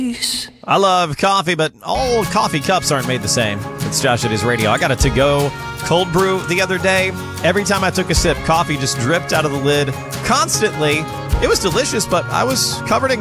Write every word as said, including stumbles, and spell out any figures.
I love coffee, but all coffee cups aren't made the same. It's Josh at his radio. I got a to-go cold brew the other day. Every time I took a sip, coffee just dripped out of the lid constantly. It was delicious, but I was covered in